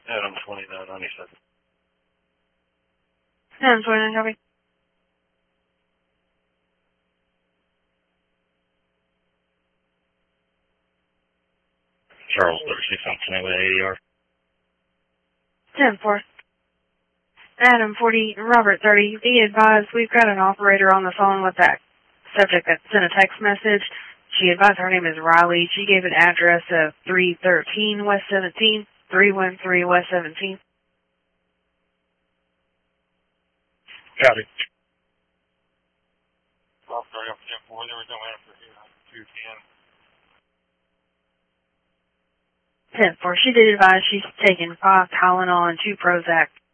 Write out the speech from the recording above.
Adam 2997. Adam 29, copy. Charles 36 on Connecticut ADR. 10-4. Adam 40, Robert 30. Be advised, we've got an operator on the phone with that subject that sent a text message. She advised her name is Riley. She gave an address of 313 West 17, 313 West 17. Copy. Oh, sorry, I'm 10-4. There was no answer here on 210. 10-4. She did advise she's taking 5 Tylenol and 2 Prozac.